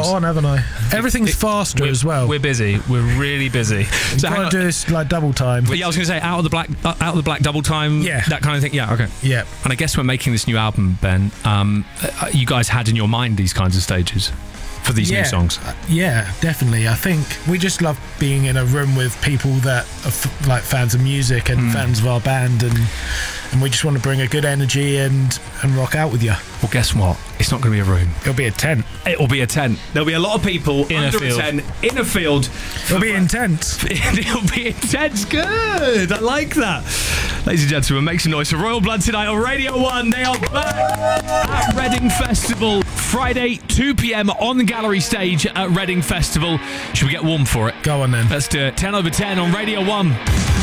lot on, haven't I? Everything's faster as well. We're busy. We're really busy. So You've got to do this like double time. But yeah, I was going to say out of the black double time. Yeah. That kind of thing. Yeah. Okay. Yeah. And I guess when making this new album, Ben, you guys had in your mind these kinds of stages for these new songs. Yeah, definitely. I think we just love being in a room with people that are like fans of music and fans of our band, and we just want to bring a good energy and rock out with you. Well, guess what? It's not going to be a room. It'll be a tent. It'll be a tent. There'll be a lot of people in under a field. tent, in a field. It'll be intense. It'll be intense. Good. I like that. Ladies and gentlemen, make some noise for Royal Blood tonight on Radio 1. They are back at Reading Festival. Friday, 2 p.m. on the gallery stage at Reading Festival. Should we get warm for it? Go on then. Let's do it. 10 over 10 on Radio 1.